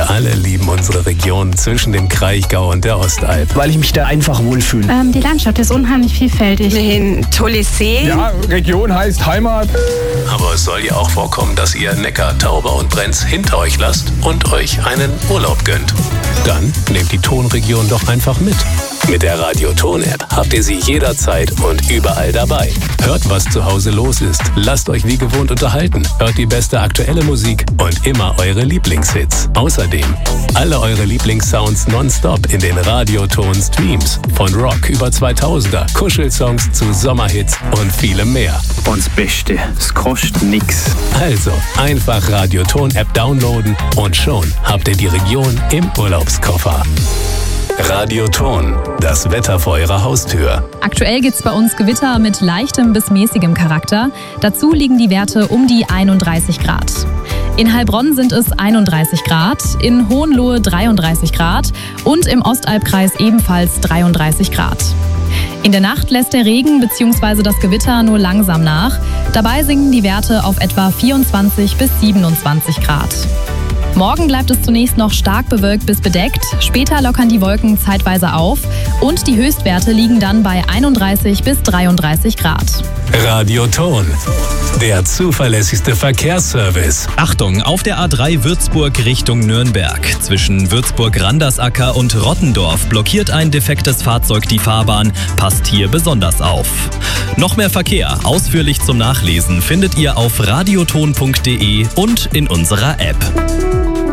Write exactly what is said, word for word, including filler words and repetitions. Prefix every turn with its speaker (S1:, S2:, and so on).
S1: Wir alle lieben unsere Region zwischen dem Kraichgau und der Ostalb.
S2: Weil ich mich da einfach wohlfühle.
S3: Ähm, die Landschaft ist unheimlich vielfältig.
S4: Ein tolles See.
S5: Ja, Region heißt Heimat.
S1: Aber es soll ja auch vorkommen, dass ihr Neckar, Tauber und Brenz hinter euch lasst und euch einen Urlaub gönnt. Dann nehmt die Tonregion doch einfach mit. Mit der Radio-Ton-App habt ihr sie jederzeit und überall dabei. Hört, was zu Hause los ist. Lasst euch wie gewohnt unterhalten. Hört die beste aktuelle Musik und immer eure Lieblingshits. Außerdem alle eure Lieblingssounds nonstop in den Radio-Ton-Streams. Von Rock über zweitausender, Kuschelsongs zu Sommerhits und vielem mehr.
S2: Und das Beste, es kostet nix.
S1: Also einfach Radio-Ton-App downloaden und schon habt ihr die Region im Urlaubskoffer. Radio-Ton, das Wetter vor eurer Haustür.
S6: Aktuell gibt es bei uns Gewitter mit leichtem bis mäßigem Charakter. Dazu liegen die Werte um die einunddreißig Grad. In Heilbronn sind es einunddreißig Grad, in Hohenlohe dreiunddreißig Grad und im Ostalbkreis ebenfalls dreiunddreißig Grad. In der Nacht lässt der Regen bzw. das Gewitter nur langsam nach. Dabei sinken die Werte auf etwa vierundzwanzig bis siebenundzwanzig Grad. Morgen bleibt es zunächst noch stark bewölkt bis bedeckt, später lockern die Wolken zeitweise auf und die Höchstwerte liegen dann bei einunddreißig bis dreiunddreißig Grad.
S1: Radio-Ton, der zuverlässigste Verkehrsservice.
S7: Achtung, auf der A drei Würzburg Richtung Nürnberg. Zwischen Würzburg-Randersacker und Rottendorf blockiert ein defektes Fahrzeug die Fahrbahn. Passt hier besonders auf. Noch mehr Verkehr, ausführlich zum Nachlesen, findet ihr auf radioton punkt de und in unserer App.